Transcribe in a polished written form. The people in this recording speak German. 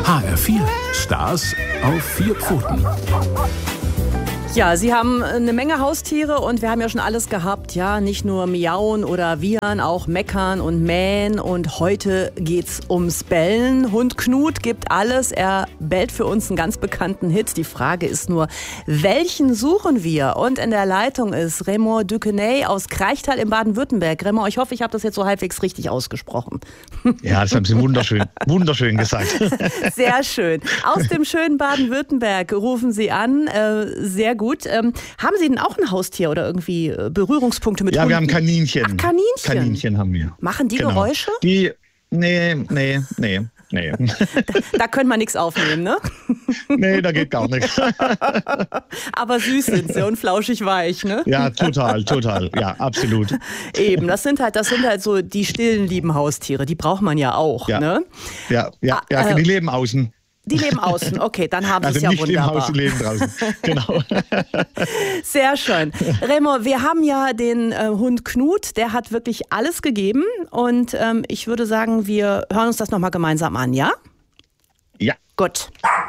HR4, Stars auf 4 Pfoten. Ja, Sie haben eine Menge Haustiere und wir haben ja schon alles gehabt. Ja, nicht nur miauen oder wiehern, auch meckern und mähen. Und heute geht's ums Bellen. Hund Knut gibt alles. Er bellt für uns einen ganz bekannten Hit. Die Frage ist nur, welchen suchen wir? Und in der Leitung ist Raymond Duqueney aus Kraichtal in Baden-Württemberg. Raymond, ich hoffe, ich habe das jetzt so halbwegs richtig ausgesprochen. Ja, das haben Sie wunderschön gesagt. Sehr schön. Aus dem schönen Baden-Württemberg rufen Sie an. Sehr gut. Haben Sie denn auch ein Haustier oder irgendwie Berührungspunkte mit Hunden? Ja, wir haben Kaninchen. Ach, Kaninchen? Kaninchen haben wir. Machen die Geräusche? Nee. Da können wir nichts aufnehmen, ne? Nee, da geht gar nichts. Aber süß sind sie und flauschig weich, ne? Ja, total. Ja, absolut. Eben, das sind halt so die stillen, lieben Haustiere. Die braucht man ja auch, ja. Ne? Ja, die leben außen. Die leben außen, okay, dann haben Sie es ja nicht wunderbar. Im Haus, die leben draußen, genau. Sehr schön. Raymond, wir haben ja den Hund Knut, der hat wirklich alles gegeben und ich würde sagen, wir hören uns das nochmal gemeinsam an, ja? Ja. Gut.